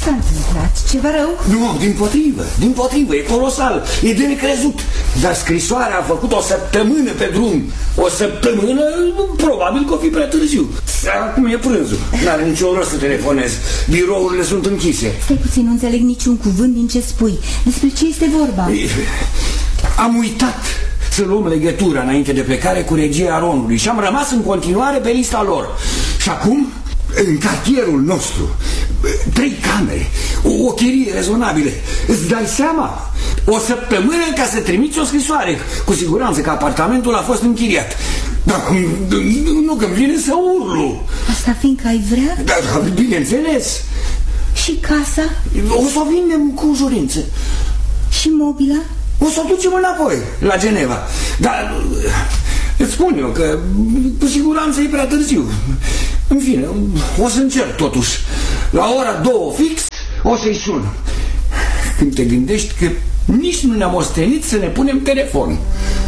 s-a întâmplat? Ceva rău? Nu, din potrivă, e colosal, e de necrezut. Dar scrisoarea a făcut o săptămână pe drum. O săptămână, probabil că o fi prea târziu. Acum e prânzul, n-are nicio rost să telefonez. Birourile sunt închise. Stai puțin, nu înțeleg niciun cuvânt din ce spui. Despre ce este vorba? Am uitat să luăm legătura înainte de plecare cu regia Aronului și am rămas în continuare pe lista lor. Și acum, în cartierul nostru, 3 camere, o chirie rezonabilă. Îți dai seama? O săptămână ca să trimiți o scrisoare. Cu siguranță că apartamentul a fost închiriat. Dar nu că-mi vine să urlu. Asta fiindcă ai vrea? Da, bineînțeles. Și casa? O să o vindem cu ușurință. Și mobila? O să o ducem înapoi, la Geneva. Dar îți spun eu că cu siguranță e prea târziu. În fine, o să încerc totuși. La ora 2 fix o să-i sun. Când te gândești că nici nu ne-am ostenit să ne punem telefon.